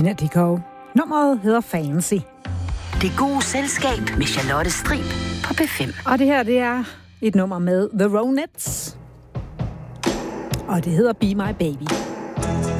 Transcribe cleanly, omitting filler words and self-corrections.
Christina Dickow. Nummeret hedder Fancy. Det gode selskab med Charlotte Strib på P5. Og det her, det er et nummer med The Ronettes. Og det hedder Be My Baby.